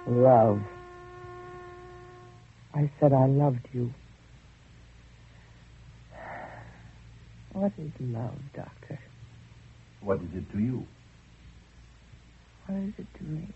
Love. I said I loved you. What is love, Doctor? What is it to you? What is it to me?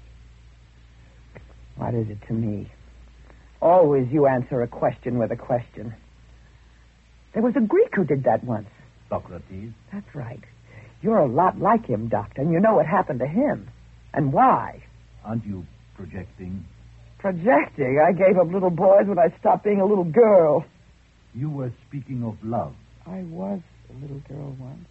What is it to me? Always you answer a question with a question. There was a Greek who did that once. Socrates? That's right. You're a lot like him, Doctor, and you know what happened to him. And why. Aren't you projecting? Projecting? I gave up little boys when I stopped being a little girl. You were speaking of love. I was a little girl once.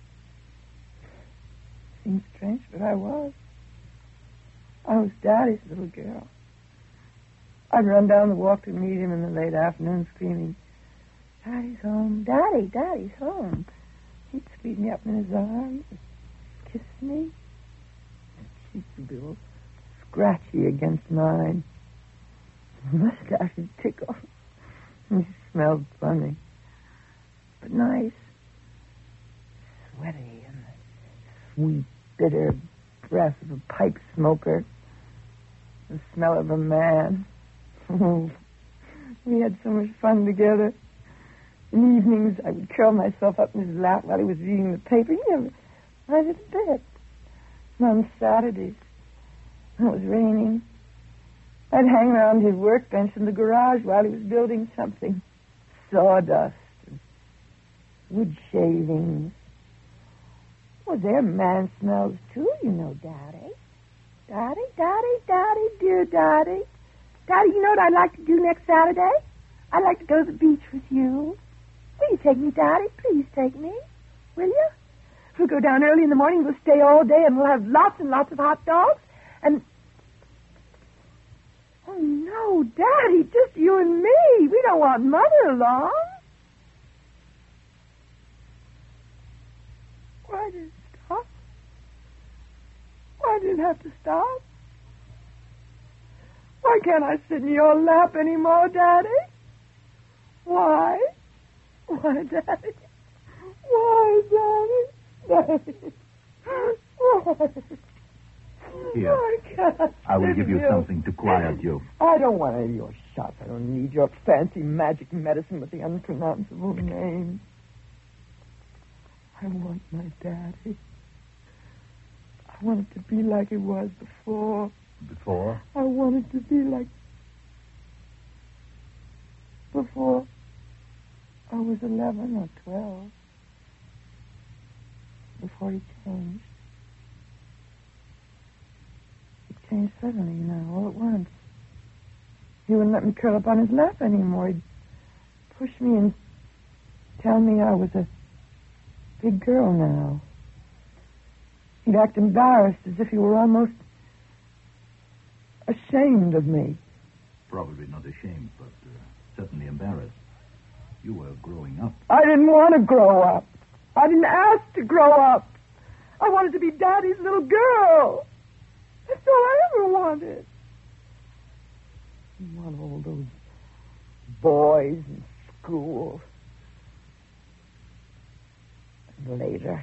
Seems strange, but I was. I was Daddy's little girl. I'd run down the walk to meet him in the late afternoon screaming, Daddy's home, Daddy, Daddy's home. He'd sweep me up in his arms, kiss me. His cheeks would be all scratchy against mine. His mustache would tickle. He smelled funny, but nice. Sweaty and the sweet, bitter breath of a pipe smoker. The smell of a man. We had so much fun together. In evenings, I would curl myself up in his lap while he was reading the paper. He never minded a bit. And on Saturdays, when it was raining, I'd hang around his workbench in the garage while he was building something. Sawdust and wood shavings. Well, they're man smells, too, you know, Daddy. Daddy, Daddy, Daddy, dear Daddy. Daddy, you know what I'd like to do next Saturday? I'd like to go to the beach with you. Will you take me, Daddy? Please take me. Will you? We'll go down early in the morning. We'll stay all day, and we'll have lots and lots of hot dogs. And... Oh, no, Daddy, just you and me. We don't want Mother along. Why did it stop? Why did it have to stop? Why can't I sit in your lap anymore, Daddy? Why? Why, Daddy? Why, Daddy? Daddy? Why? Here, Why can't I will give you sit something to quiet you. I don't want any of your shots. I don't need your fancy magic medicine with the unpronounceable name. I want my Daddy. I want it to be like it was before. Before? I want it to be like before I was 11 or 12. Before he changed. He changed suddenly, you know, all at once. He wouldn't let me curl up on his lap anymore. He'd push me and tell me I was a big girl now. He'd act embarrassed as if he were almost ashamed of me. Probably not ashamed, but certainly embarrassed. You were growing up. I didn't want to grow up. I didn't ask to grow up. I wanted to be Daddy's little girl. That's all I ever wanted. I want all those boys in school. And later,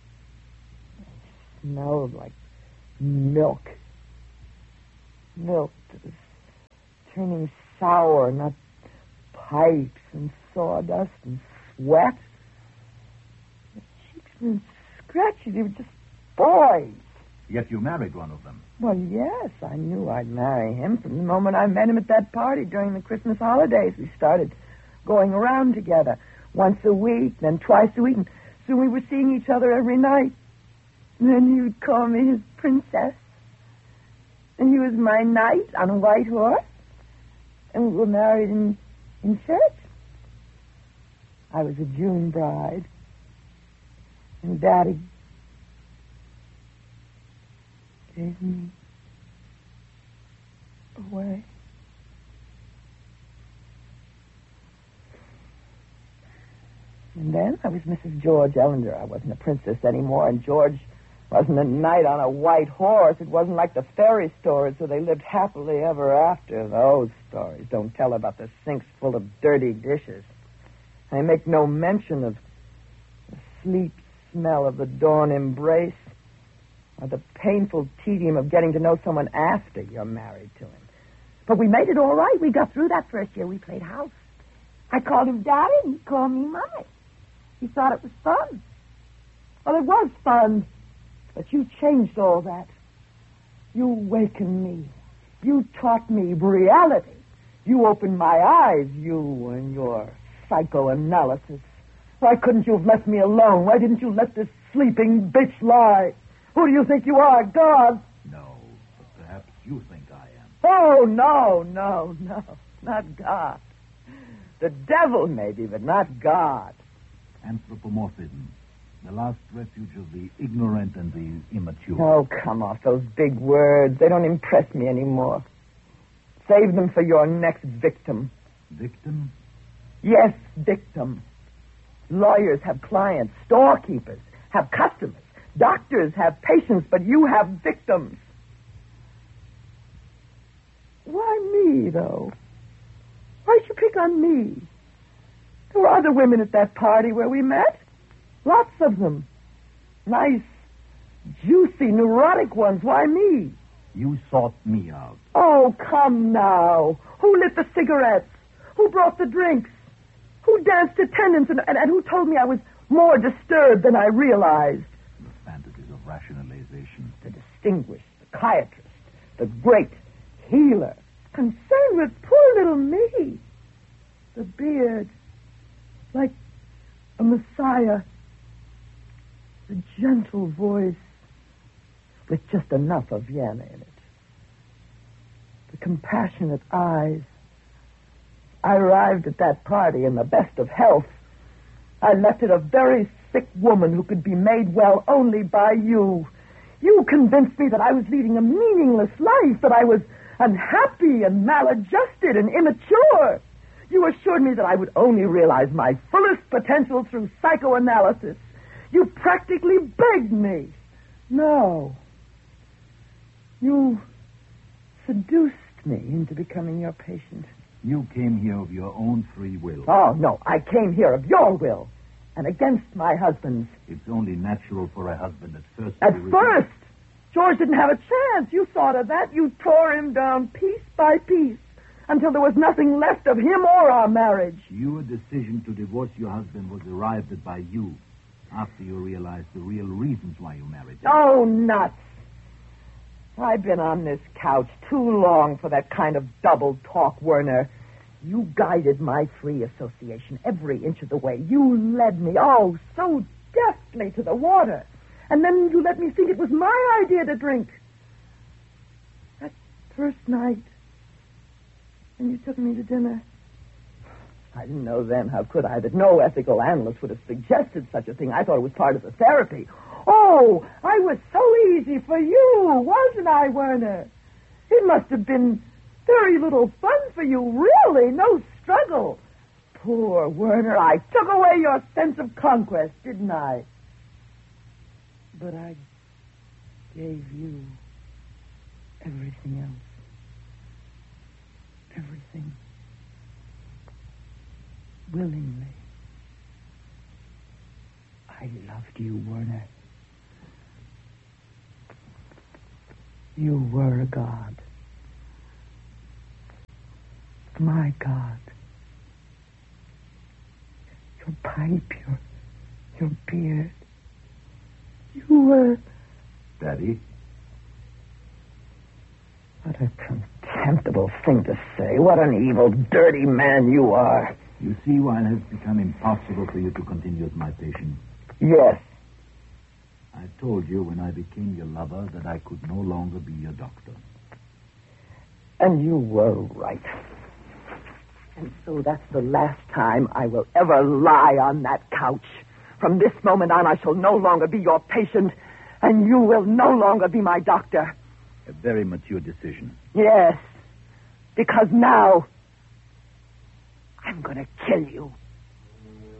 it smelled like milk. Milk that was turning sour, not pipes and sawdust and sweat. The cheeks were scratchy. They were just boys. Yet you married one of them. Well, yes, I knew I'd marry him from the moment I met him at that party during the Christmas holidays. We started going around together once a week, then twice a week. And soon we were seeing each other every night. And then he would call me his princess. And he was my knight on a white horse. And we were married in church. I was a June bride. And Daddy gave me away. And then I was Mrs. George Ellender. I wasn't a princess anymore, and George wasn't a knight on a white horse. It wasn't like the fairy stories where they lived happily ever after. Those stories don't tell about the sinks full of dirty dishes. They make no mention of the sleep smell of the dawn embrace, or the painful tedium of getting to know someone after you're married to him. But we made it all right. We got through that first year. We played house. I called him Daddy, and he called me Mommy. He thought it was fun. Well, it was fun. But you changed all that. You awakened me. You taught me reality. You opened my eyes, you and your psychoanalysis. Why couldn't you have left me alone? Why didn't you let this sleeping bitch lie? Who do you think you are, God? No, but perhaps you think I am. Oh, no, not God. The devil, maybe, but not God. Anthropomorphism, the last refuge of the ignorant and the immature. Oh, come off those big words. They don't impress me anymore. Save them for your next victim. Victim? Yes, victim. Lawyers have clients. Storekeepers have customers. Doctors have patients, but you have victims. Why me, though? Why'd you pick on me? There were other women at that party where we met. Lots of them. Nice, juicy, neurotic ones. Why me? You sought me out. Oh, come now. Who lit the cigarettes? Who brought the drinks? Who danced attendance and who told me I was more disturbed than I realized? The fantasies of rationalization. The distinguished psychiatrist, the great healer, concerned with poor little me. The beard, like a messiah. The gentle voice, with just enough of Vienna in it. The compassionate eyes. I arrived at that party in the best of health. I left it a very sick woman who could be made well only by you. You convinced me that I was leading a meaningless life, that I was unhappy and maladjusted and immature. You assured me that I would only realize my fullest potential through psychoanalysis. You practically begged me. No. You seduced me into becoming your patient. You came here of your own free will. Oh, no. I came here of your will and against my husband's. It's only natural for a husband at first. At first? George didn't have a chance. You thought of that. You tore him down piece by piece until there was nothing left of him or our marriage. Your decision to divorce your husband was arrived at by you after you realized the real reasons why you married him. Oh, nuts. I've been on this couch too long for that kind of double talk, Werner. You guided my free association every inch of the way. You led me, oh, so deftly to the water. And then you let me think it was my idea to drink. That first night, when you took me to dinner, I didn't know then, how could I, that no ethical analyst would have suggested such a thing. I thought it was part of the therapy. Oh, I was so easy for you, wasn't I, Werner? It must have been very little fun for you, really, no struggle. Poor Werner, I took away your sense of conquest, didn't I? But I gave you everything else. Everything. Willingly. I loved you, Werner. You were a god. My god. Your pipe, your beard. You were... Daddy? What a contemptible thing to say. What an evil, dirty man you are. You see why it has become impossible for you to continue as my patient? Yes. I told you when I became your lover that I could no longer be your doctor. And you were right. And so that's the last time I will ever lie on that couch. From this moment on, I shall no longer be your patient, and you will no longer be my doctor. A very mature decision. Yes, because now I'm going to kill you.